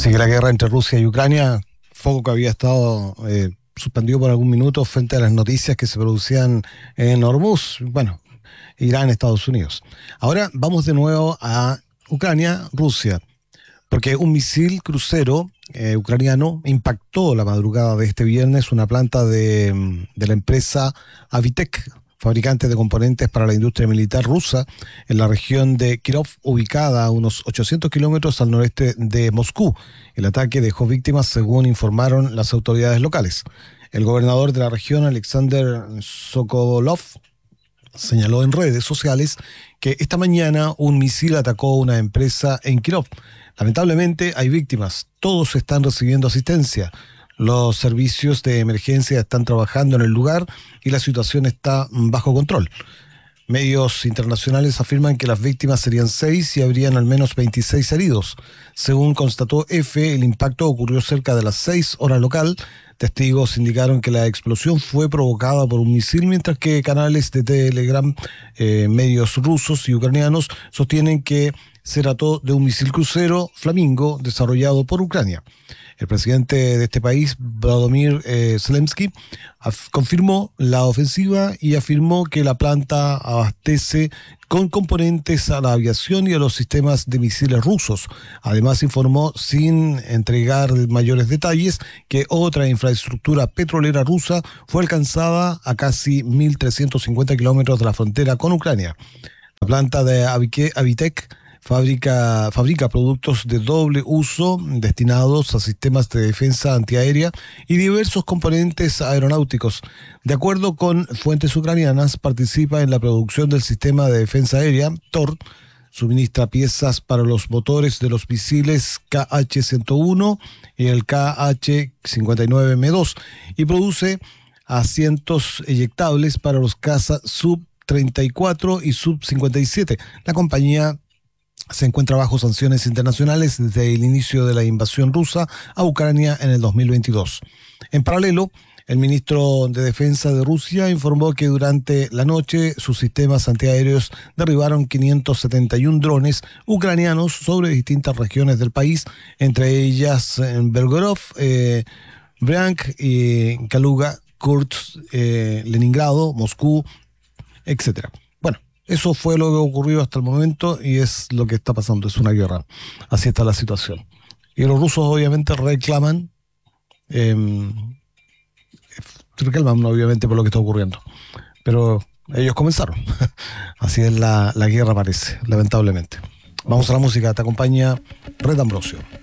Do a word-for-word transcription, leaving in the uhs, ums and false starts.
Sigue la guerra entre Rusia y Ucrania, foco que había estado eh, suspendido por algún minuto frente a las noticias que se producían en Hormuz, bueno, Irán, Estados Unidos. Ahora vamos de nuevo a Ucrania, Rusia, porque un misil crucero eh, ucraniano impactó la madrugada de este viernes una planta de, de la empresa Avitek, fabricante de componentes para la industria militar rusa, en la región de Kirov, ubicada a unos ochocientos kilómetros al noreste de Moscú. El ataque dejó víctimas, según informaron las autoridades locales. El gobernador de la región, Alexander Sokolov, señaló en redes sociales que esta mañana un misil atacó una empresa en Kirov. Lamentablemente hay víctimas, todos están recibiendo asistencia. Los servicios de emergencia están trabajando en el lugar y la situación está bajo control. Medios internacionales afirman que las víctimas serían seis y habrían al menos veintiséis heridos. Según constató EFE, el impacto ocurrió cerca de las seis horas local. Testigos indicaron que la explosión fue provocada por un misil, mientras que canales de Telegram, eh, medios rusos y ucranianos sostienen que se trató de un misil crucero Flamingo desarrollado por Ucrania. El presidente de este país, Volodymyr eh, Zelensky, af- confirmó la ofensiva y afirmó que la planta abastece con componentes a la aviación y a los sistemas de misiles rusos. Además informó, sin entregar mayores detalles, que otra infraestructura petrolera rusa fue alcanzada a casi mil trescientos cincuenta kilómetros de la frontera con Ucrania. La planta de Avitek Fabrica, fabrica productos de doble uso destinados a sistemas de defensa antiaérea y diversos componentes aeronáuticos. De acuerdo con fuentes ucranianas, participa en la producción del sistema de defensa aérea Tor, suministra piezas para los motores de los misiles K H ciento uno y el K H cincuenta y nueve M dos y produce asientos eyectables para los caza Sub treinta y cuatro y Sub cincuenta y siete. La compañía se encuentra bajo sanciones internacionales desde el inicio de la invasión rusa a Ucrania en el dos mil veintidós. En paralelo, el ministro de Defensa de Rusia informó que durante la noche sus sistemas antiaéreos derribaron quinientos setenta y uno drones ucranianos sobre distintas regiones del país, entre ellas en Belgorod, eh, Bryansk, eh, Kaluga, Kursk, eh, Leningrado, Moscú, etcétera. Bueno, eso fue lo que ocurrió hasta el momento y es lo que está pasando, es una guerra. Así está la situación. Y los rusos obviamente reclaman, eh, reclaman obviamente por lo que está ocurriendo. Pero ellos comenzaron. Así es la, la guerra, parece, lamentablemente. Vamos a la música, te acompaña Red Ambrosio.